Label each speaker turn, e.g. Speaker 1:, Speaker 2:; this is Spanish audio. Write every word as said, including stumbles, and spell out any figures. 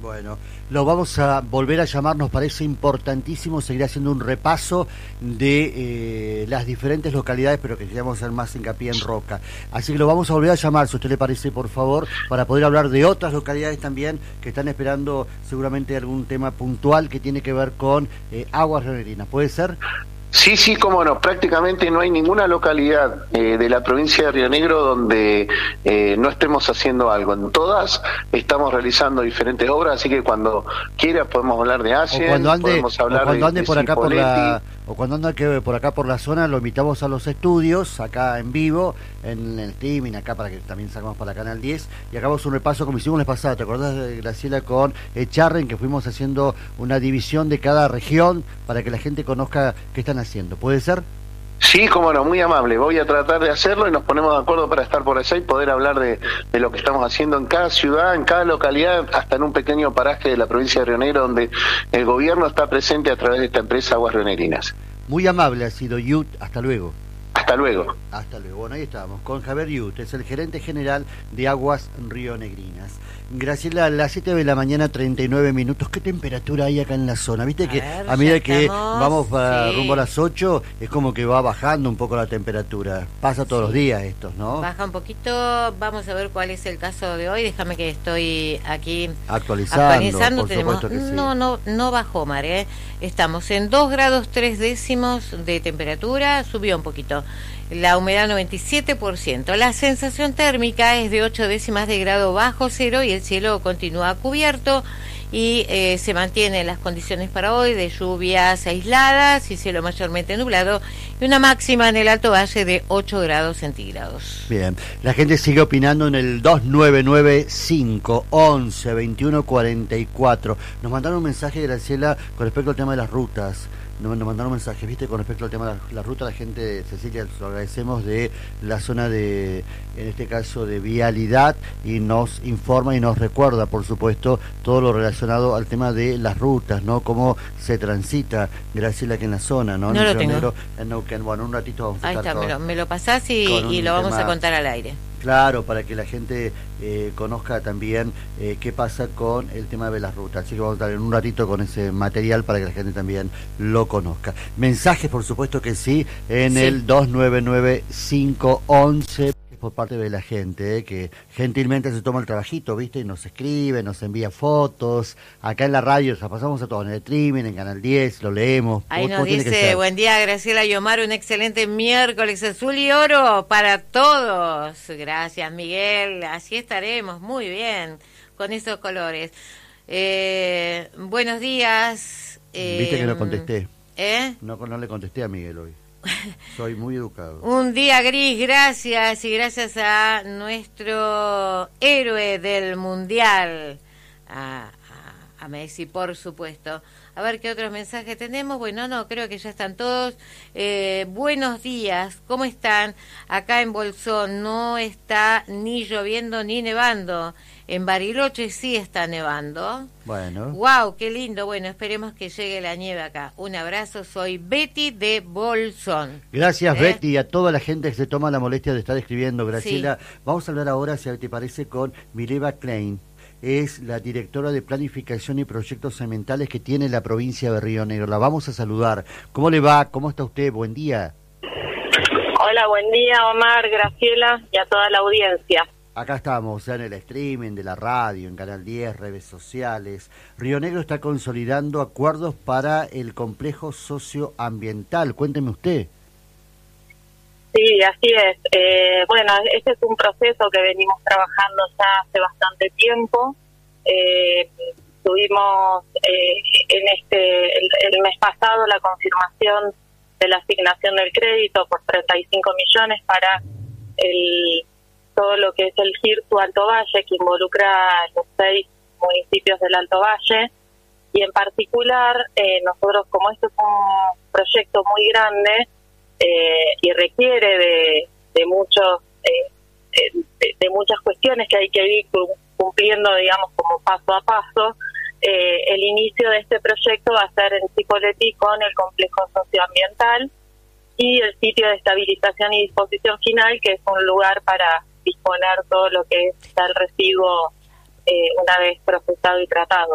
Speaker 1: Bueno, lo vamos a volver a llamar, nos parece importantísimo seguir haciendo un repaso de eh, las diferentes localidades, pero que queríamos hacer más hincapié en Roca. Así que lo vamos a volver a llamar, si a usted le parece, por favor, para poder hablar de otras localidades también que están esperando seguramente algún tema puntual que tiene que ver con eh, aguas rionegrinas. ¿Puede ser?
Speaker 2: Sí, sí, cómo no. Prácticamente no hay ninguna localidad eh, de la provincia de Río Negro donde eh, no estemos haciendo algo. En todas estamos realizando diferentes obras, así que cuando quiera podemos hablar de Asien,
Speaker 1: o cuando ande,
Speaker 2: podemos hablar
Speaker 1: o cuando
Speaker 2: de,
Speaker 1: ande
Speaker 2: de
Speaker 1: por acá por la,
Speaker 2: Cipolletti.
Speaker 1: o cuando ande que por acá por la zona, lo invitamos a los estudios, acá en vivo, en el streaming, acá para que también sacamos para Canal diez, y hagamos un repaso como hicimos la pasada. ¿Te acordás, Graciela, con Echarren, que fuimos haciendo una división de cada región para que la gente conozca qué están haciendo? ¿Puede ser?
Speaker 2: Sí, cómo no, muy amable. Voy a tratar de hacerlo y nos ponemos de acuerdo para estar por allá y poder hablar de, de lo que estamos haciendo en cada ciudad, en cada localidad, hasta en un pequeño paraje de la provincia de Río Negro, donde el gobierno está presente a través de esta empresa Aguas Rionegrinas.
Speaker 1: Muy amable ha sido, Yut. Hasta luego.
Speaker 2: Hasta luego.
Speaker 1: Hasta luego. Bueno, ahí estamos, con Javier Yut, es el gerente general de Aguas Rionegrinas. Graciela, a las siete de la mañana, treinta y nueve minutos. ¿Qué temperatura hay acá en la zona? Viste a que ver, a medida que estamos, vamos para sí. rumbo a las ocho, es como que va bajando un poco la temperatura. Pasa todos sí. los días esto, ¿no?
Speaker 3: Baja un poquito. Vamos a ver cuál es el caso de hoy. Déjame que estoy aquí
Speaker 1: actualizando.
Speaker 3: actualizando.
Speaker 1: Por
Speaker 3: Tenemos,
Speaker 1: supuesto que sí.
Speaker 3: No, no, no bajó, Mar, ¿eh? Estamos en dos grados tres décimos de temperatura. Subió un poquito. La humedad noventa y siete por ciento. La sensación térmica es de ocho décimas de grado bajo cero y el cielo continúa cubierto y eh, se mantienen las condiciones para hoy de lluvias aisladas y cielo mayormente nublado y una máxima en el Alto Valle de ocho grados centígrados.
Speaker 1: Bien, la gente sigue opinando en el dos nueve nueve cinco once veintiuno cuarenta y cuatro. Nos mandaron un mensaje, Graciela, con respecto al tema de las rutas. Nos mandaron mensajes, viste, con respecto al tema de la, la ruta, la gente, Cecilia, lo agradecemos, de la zona de, en este caso, de vialidad, y nos informa y nos recuerda, por supuesto, todo lo relacionado al tema de las rutas, ¿no? Cómo se transita, Graciela, aquí en la zona, ¿no?
Speaker 3: No
Speaker 1: en
Speaker 3: lo tengo.
Speaker 1: Negro, en Neuquén. Bueno, un ratito vamos a
Speaker 3: Ahí
Speaker 1: estar
Speaker 3: está,
Speaker 1: con,
Speaker 3: me, lo, me lo pasás y, y lo vamos tema, a contar al aire.
Speaker 1: Claro, para que la gente eh, conozca también eh, qué pasa con el tema de las rutas. Así que vamos a estar en un ratito con ese material para que la gente también lo conozca. Mensajes, por supuesto que sí, en sí. el dos nueve nueve cinco once por parte de la gente, eh, que gentilmente se toma el trabajito, ¿viste? Y nos escribe, nos envía fotos. Acá en la radio, o sea, pasamos a todo, en el streaming, en Canal diez, lo leemos.
Speaker 3: Ahí nos dice, buen día, Graciela y Omar, un excelente miércoles azul y oro para todos. Gracias, Miguel, así estaremos, muy bien, con esos colores. Eh, buenos días. Eh,
Speaker 1: Viste que no contesté.
Speaker 3: ¿Eh?
Speaker 1: No, no le contesté a Miguel hoy. Soy muy educado.
Speaker 3: Un día gris, gracias, y gracias a nuestro héroe del Mundial, a, a, a Messi, por supuesto. A ver qué otros mensajes tenemos. Bueno, no, creo que ya están todos. Eh, buenos días, ¿cómo están? Acá en Bolsón no está ni lloviendo ni nevando. En Bariloche sí está nevando.
Speaker 1: Bueno.
Speaker 3: Wow, qué lindo. Bueno, esperemos que llegue la nieve acá. Un abrazo, soy Betty de Bolsón.
Speaker 1: Gracias,
Speaker 3: ¿Eh?
Speaker 1: Betty, y a toda la gente que se toma la molestia de estar escribiendo. Graciela,
Speaker 3: Sí.
Speaker 1: Vamos a hablar ahora, si te parece, con Mileva Klein. Es la directora de Planificación y Proyectos Ambientales que tiene la provincia de Río Negro. La vamos a saludar. ¿Cómo le va? ¿Cómo está usted? Buen día.
Speaker 4: Hola, buen día, Omar, Graciela y a toda la audiencia.
Speaker 1: Acá estamos, ya en el streaming de la radio, en Canal diez, redes sociales. Río Negro está consolidando acuerdos para el complejo socioambiental. Cuénteme usted.
Speaker 4: Sí, así es. Eh, bueno, este es un proceso que venimos trabajando ya hace bastante tiempo. Eh, tuvimos eh, en este el, el mes pasado la confirmación de la asignación del crédito por treinta y cinco millones para el todo lo que es el GIRTU Alto Valle, que involucra los seis municipios del Alto Valle. Y en particular, eh, nosotros, como este es un proyecto muy grande, Eh, y requiere de, de muchos eh, de, de muchas cuestiones que hay que ir cumpliendo, digamos, como paso a paso. Eh, el inicio de este proyecto va a ser en Cipolletti con el complejo socioambiental y el sitio de estabilización y disposición final, que es un lugar para disponer todo lo que es el residuo eh, una vez procesado y tratado.